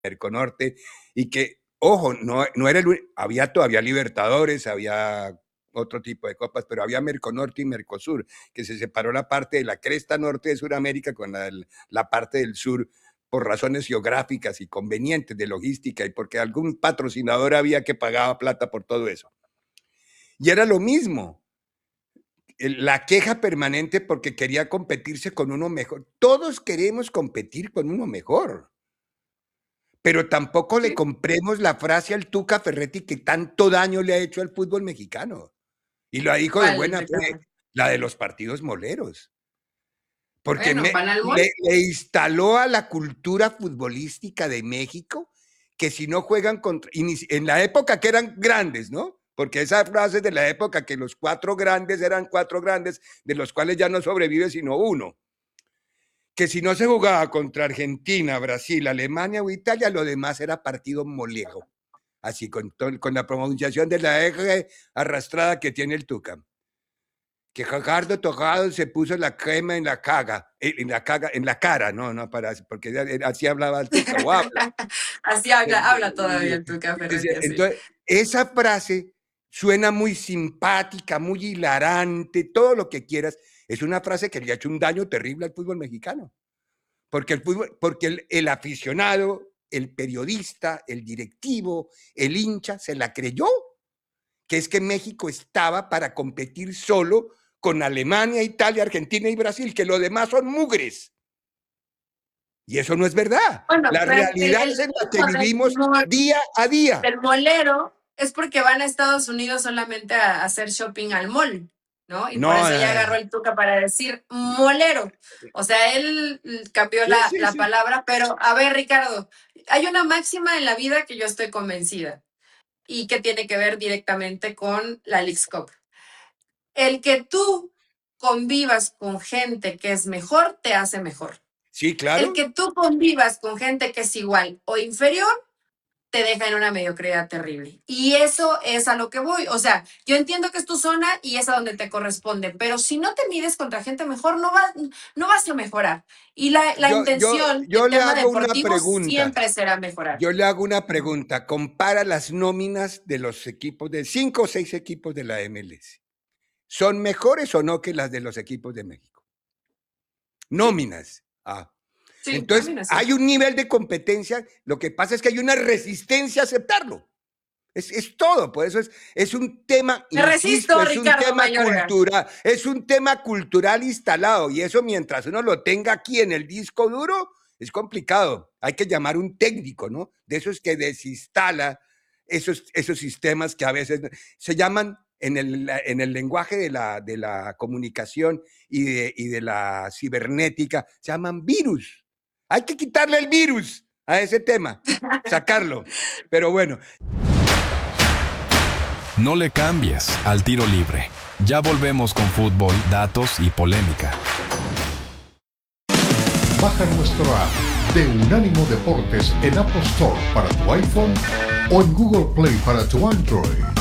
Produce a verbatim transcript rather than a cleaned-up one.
Merconorte, y que, ojo, no, no era el único, había todavía Libertadores, había otro tipo de copas, pero había Merconorte y Mercosur, que se separó la parte de la cresta norte de Sudamérica con la, la parte del sur por razones geográficas y convenientes de logística y porque algún patrocinador había que pagaba plata por todo eso. Y era lo mismo, la queja permanente porque quería competirse con uno mejor. Todos queremos competir con uno mejor. Pero tampoco le compremos la frase al Tuca Ferretti que tanto daño le ha hecho al fútbol mexicano. Y lo dijo de buena fe, la de los partidos moleros. Porque Bueno, me, Panalmón. le, le instaló a la cultura futbolística de México que si no juegan contra, en la época que eran grandes, ¿no? Porque esa frase de la época que los cuatro grandes eran cuatro grandes, de los cuales ya no sobrevive sino uno. Que si no se jugaba contra Argentina, Brasil, Alemania o Italia, lo demás era partido molero. Así, con, con la pronunciación de la eje arrastrada que tiene el Tuca. Que Jacardo Tocado se puso la crema en la caga, en la caga, en la cara, no, no, para, porque así hablaba el Tuca, o habla. Así habla, habla todavía el Tuca Ferretti. Entonces, esa frase suena muy simpática, muy hilarante, todo lo que quieras. Es una frase que le ha hecho un daño terrible al fútbol mexicano. Porque el, fútbol, porque el, el aficionado, el periodista, el directivo, el hincha, se la creyó. Que es que México estaba para competir solo con Alemania, Italia, Argentina y Brasil, que lo demás son mugres. Y eso no es verdad. Bueno, la realidad el, es en la que vivimos el, día a día. El molero es porque van a Estados Unidos solamente a hacer shopping al mall, ¿no? Y no, por eso ya agarró el Tuca para decir molero. O sea, él cambió sí, la, sí, la sí. palabra, pero a ver, Ricardo, hay una máxima en la vida que yo estoy convencida y que tiene que ver directamente con la Leagues Cup. El que tú convivas con gente que es mejor, te hace mejor. Sí, claro. El que tú convivas con gente que es igual o inferior, te deja en una mediocridad terrible. Y eso es a lo que voy. O sea, yo entiendo que es tu zona y es a donde te corresponde, pero si no te mides contra gente mejor, no, va, no vas a mejorar. Y la, la yo, intención yo, yo del le tema hago deportivo una pregunta. siempre será mejorar. Yo le hago una pregunta. Compara las nóminas de los equipos, de cinco o seis equipos de la M L S. ¿Son mejores o no que las de los equipos de México? Nóminas. Ah. Sí, entonces, nóminas, sí. Hay un nivel de competencia, lo que pasa es que hay una resistencia a aceptarlo. Es, es todo, por eso es, es un tema, Me insisto, resisto, es Ricardo un tema Mayorga. cultural, es un tema cultural instalado, y eso mientras uno lo tenga aquí en el disco duro, es complicado. Hay que llamar un técnico, ¿no? De esos que desinstala esos, esos sistemas que a veces se llaman en el, en el lenguaje de la, de la comunicación y de, y de la cibernética, se llaman virus. Hay que quitarle el virus a ese tema, sacarlo. Pero bueno. No le cambies al tiro libre. Ya volvemos con fútbol, datos y polémica. Baja nuestro app de Unánimo Deportes en Apple Store para tu iPhone o en Google Play para tu Android.